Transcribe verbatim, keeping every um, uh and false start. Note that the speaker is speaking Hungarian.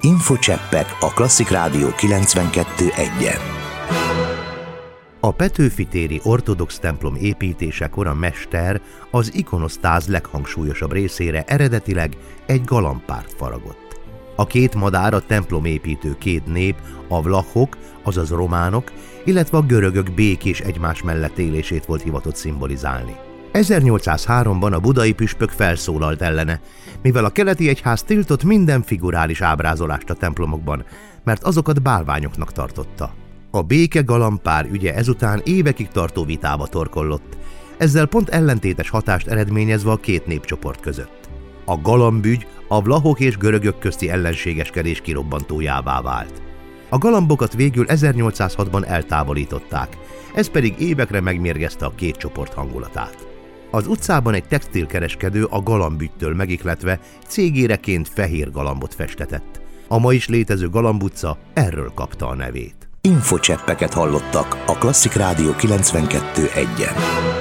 Infocseppek a Klasszik Rádió kilencvenkettő egyen. A Petőfi téri ortodox templom építésekor a mester az ikonosztáz leghangsúlyosabb részére eredetileg egy galambpárt faragott. A két madár a templomépítő két nép, a vlachok, azaz románok, illetve a görögök békés egymás mellett élését volt hivatott szimbolizálni. ezernyolcszázháromban a budai püspök felszólalt ellene, mivel a keleti egyház tiltott minden figurális ábrázolást a templomokban, mert azokat bálványoknak tartotta. A béke galambpár ügye ezután évekig tartó vitába torkollott, ezzel pont ellentétes hatást eredményezve a két népcsoport között. A galambügy a vlachok és görögök közti ellenségeskedés kirobbantójává vált. A galambokat végül ezernyolcszázhatban eltávolították, ez pedig évekre megmérgezte a két csoport hangulatát. Az utcában egy textilkereskedő a galambügytől megihletve cégéreként fehér galambot festetett. A ma is létező Galamb utca erről kapta a nevét. Infocseppeket hallottak a Klasszik Rádió kilencvenkettő egyen.